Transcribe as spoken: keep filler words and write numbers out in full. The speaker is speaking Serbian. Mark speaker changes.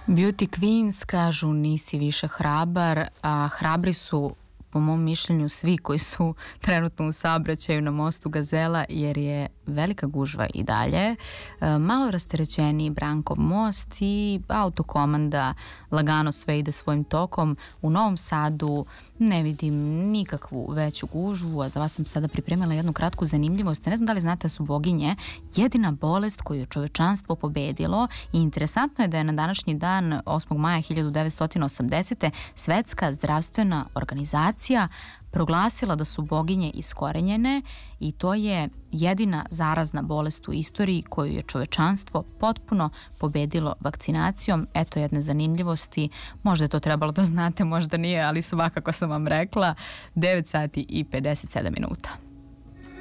Speaker 1: Beauty Queens kažu nisi više hrabar, a hrabri su po mom mišljenju svi koji su trenutno u saobraćaju na mostu Gazela, jer je velika gužva i dalje. Malo rasterećeniji Brankov most i autokomanda lagano sve ide svojim tokom. U Novom Sadu ne vidim nikakvu veću gužvu, a za vas sam sada pripremila jednu kratku zanimljivost. Ne znam da li znate da su boginje jedina bolest koju je čovečanstvo pobedilo i interesantno je da je na današnji dan osmog maja hiljadu devetsto osamdesete. Svetska zdravstvena organizacija proglasila da su boginje iskorenjene i to je jedina zarazna bolest u istoriji koju je čovečanstvo potpuno pobedilo vakcinacijom. Eto jedne zanimljivosti, možda je to trebalo da znate, možda nije, ali svakako sam vam rekla. devet sati i pedeset sedam minuta.